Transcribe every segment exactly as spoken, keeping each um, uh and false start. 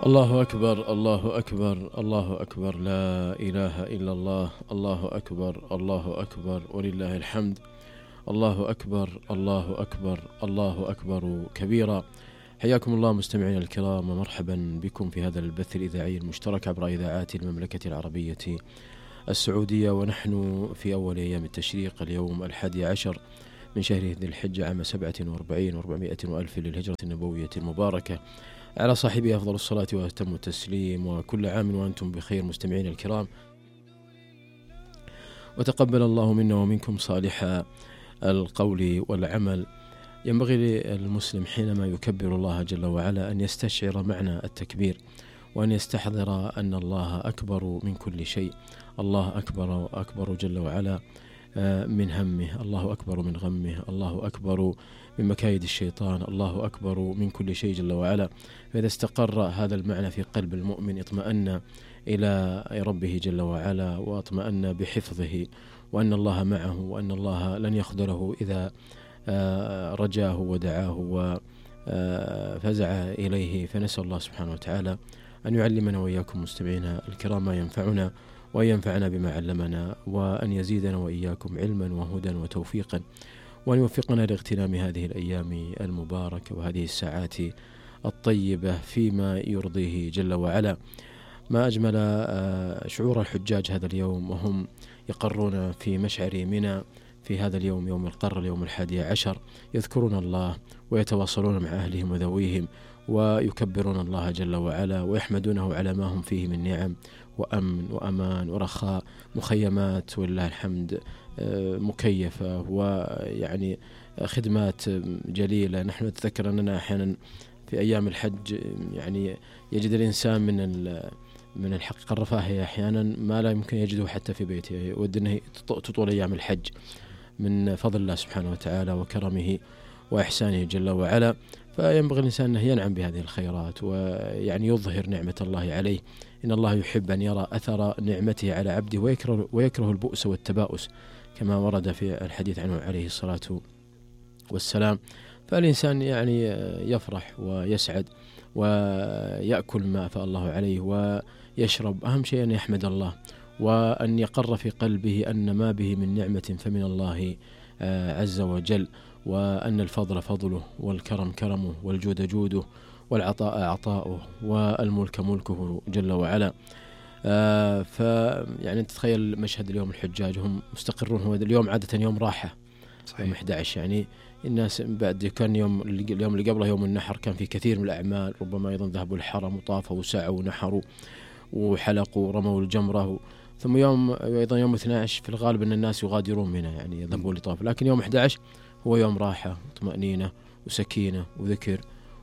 الله أكبر الله أكبر الله أكبر، لا إله إلا الله، الله أكبر الله أكبر ولله الحمد. الله أكبر الله أكبر الله أكبر كبيرا. حياكم الله مستمعينا الكرام، ومرحبا بكم في هذا البث الإذاعي المشترك عبر إذاعات المملكة العربية السعودية، ونحن في أول أيام التشريق، اليوم الحادي عشر من شهر ذي الحجة عام سبعة وأربعين وأربعمائة وألف للهجرة النبوية المباركة، على صاحبه أفضل الصلاة وأتم التسليم، وكل عام وأنتم بخير مستمعين الكرام، وتقبل الله منا ومنكم صالح القول والعمل. ينبغي للمسلم حينما يكبر الله جل وعلا أن يستشعر معنى التكبير، وأن يستحضر أن الله أكبر من كل شيء. الله أكبر أكبر جل وعلا من همه، الله أكبر من غمه، الله أكبر من مكايد الشيطان، الله أكبر من كل شيء جل وعلا. فإذا استقر هذا المعنى في قلب المؤمن اطمأن إلى ربه جل وعلا، واطمأن بحفظه، وأن الله معه، وأن الله لن يخذله إذا رجاه ودعاه وفزع إليه. فنسأل الله سبحانه وتعالى أن يعلمنا وإياكم مستمعينا الكرام ما ينفعنا، وأن ينفعنا بما علمنا، وأن يزيدنا وإياكم علما وهدى وتوفيقا، وأن يوفقنا لاغتنام هذه الأيام المباركة وهذه الساعات الطيبة فيما يرضيه جل وعلا. ما أجمل شعور الحجاج هذا اليوم وهم يقرون في مشعر منى في هذا اليوم، يوم القر، اليوم الحادي عشر، يذكرون الله ويتواصلون مع أهلهم وذويهم، ويكبرون الله جل وعلا، ويحمدونه على ما هم فيه من نعم وأمن وأمان ورخاء، مخيمات ولله الحمد مكيفة، ويعني خدمات جليلة. نحن نتذكر أننا أحيانا في أيام الحج يعني يجد الإنسان من من الحقيقة الرفاهية أحيانا ما لا يمكن يجده حتى في بيته، يود أنه تطول أيام الحج من فضل الله سبحانه وتعالى وكرمه وإحسانه جل وعلا. فينبغي الإنسان أنه ينعم بهذه الخيرات، ويعني يظهر نعمة الله عليه. إن الله يحب أن يرى أثر نعمته على عبده، ويكره, ويكره البؤس والتباؤس كما ورد في الحديث عنه عليه الصلاة والسلام. فالإنسان يعني يفرح ويسعد ويأكل ما أفاء الله عليه ويشرب، أهم شيء أن يحمد الله، وأن يقر في قلبه أن ما به من نعمة فمن الله عز وجل، وأن الفضل فضله، والكرم كرمه، والجود جوده، والعطاء عطاؤه، والملك ملكه جل وعلا. آه فيعني تتخيل مشهد اليوم الحجاج هم مستقرون، هو اليوم عادة يوم راحة، صحيح. يوم أحد عشر يعني الناس بعد كان يوم اليوم اللي قبله يوم النحر كان في كثير من الأعمال، ربما أيضا ذهبوا الحرم وطافوا وسعوا ونحروا وحلقوا ورموا الجمرة، ثم يوم أيضا يوم اثني عشر في الغالب أن الناس يغادرون منه يعني يذهبون لطاف، لكن يوم أحد عشر هو يوم راحة وطمأنينة وسكينة وذكر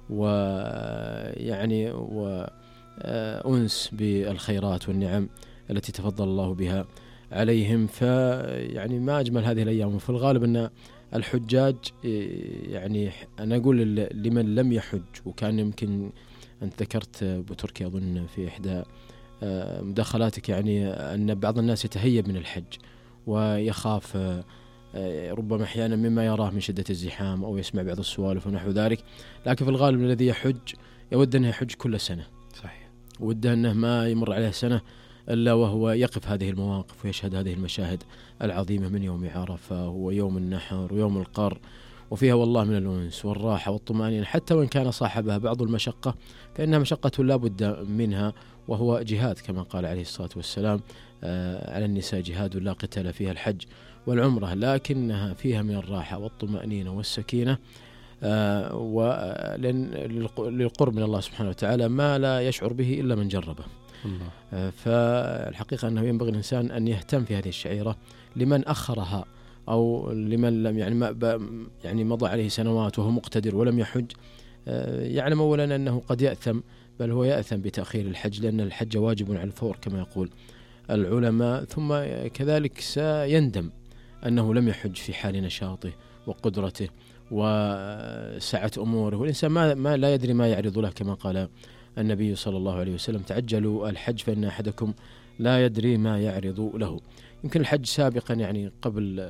ويعني وأنس بالخيرات والنعم التي تفضل الله بها عليهم. فيعني ما أجمل هذه الأيام. وفي الغالب أن الحجاج يعني أنا أقول لمن لم يحج، وكان يمكن أنت ذكرت بتركيا أظن في إحدى مداخلاتك يعني أن بعض الناس يتهيب من الحج ويخاف ربما أحيانا مما يراه من شدة الزحام، أو يسمع بعض السوالف ونحو ذلك. لكن في الغالب الذي يحج يود أنه يحج كل سنة، صحيح، وده أنه ما يمر عليه سنة إلا وهو يقف هذه المواقف ويشهد هذه المشاهد العظيمة من يوم عرفة ويوم النحر ويوم القر، وفيها والله من الأنس والراحة والطمأنينة، حتى وإن كان صاحبها بعض المشقة فإنها مشقة لا بد منها، وهو جهاد كما قال عليه الصلاة والسلام آه على النساء جهاد لا قتال فيها الحج والعمرة، لكنها فيها من الراحة والطمأنينة والسكينة آه وللقرب من الله سبحانه وتعالى ما لا يشعر به إلا من جربه. الله. آه فالحقيقة أنه ينبغي الإنسان أن يهتم في هذه الشعيرة لمن أخرها، أو لمن لم يعني ما يعني مضى عليه سنوات وهو مقتدر ولم يحج، آه يعلم أولا أنه قد يأثم، بل هو يأثم بتأخير الحج، لأن الحج واجب على الفور كما يقول العلماء، ثم كذلك سيندم أنه لم يحج في حال نشاطه وقدرته وسعة أموره. والإنسان ما, ما لا يدري ما يعرض له، كما قال النبي صلى الله عليه وسلم تعجلوا الحج فإن أحدكم لا يدري ما يعرض له. يمكن الحج سابقا يعني قبل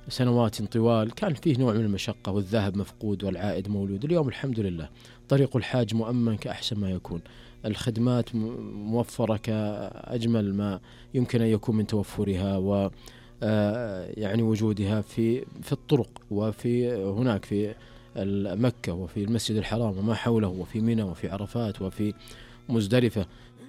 سنوات طوال كان فيه نوع من المشقة، والذهب مفقود والعائد مولود. اليوم الحمد لله طريق الحاج مؤمن كأحسن ما يكون، الخدمات موفرة كأجمل ما يمكن أن يكون من توفرها و يعني وجودها في في الطرق، وفي هناك في مكة وفي المسجد الحرام وما حوله، وفي منى وفي عرفات وفي مزدلفة.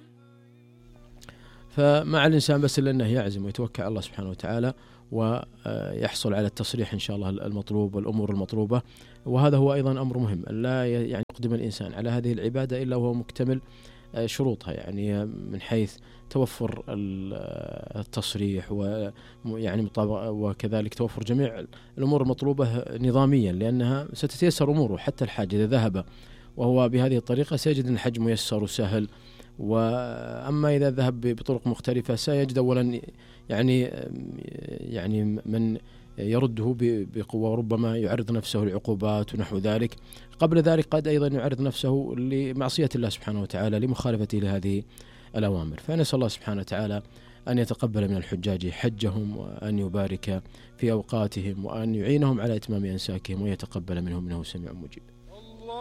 فمع الإنسان بس إلا أنه يعزم ويتوكل على الله سبحانه وتعالى ويحصل على التصريح إن شاء الله المطلوب والأمور المطلوبة. وهذا هو أيضا أمر مهم، لا يعني يقدم الإنسان على هذه العبادة إلا وهو مكتمل شروطها، يعني من حيث توفر التصريح ويعني وكذلك توفر جميع الأمور المطلوبة نظاميا، لأنها ستتيسر أموره. حتى الحاج إذا ذهب وهو بهذه الطريقة سيجد أن الحج ميسر وسهل، وأما إذا ذهب بطرق مختلفة سيجد أولا يعني يعني من يرده بقوة، وربما يعرض نفسه لعقوبات ونحو ذلك. قبل ذلك قد أيضا يعرض نفسه لمعصية الله سبحانه وتعالى لمخالفته لهذه الأوامر. فنسأل الله سبحانه وتعالى أن يتقبل من الحجاج حجهم، وأن يبارك في أوقاتهم، وأن يعينهم على إتمام أنساكهم، ويتقبل منهم إنه سميع مجيب.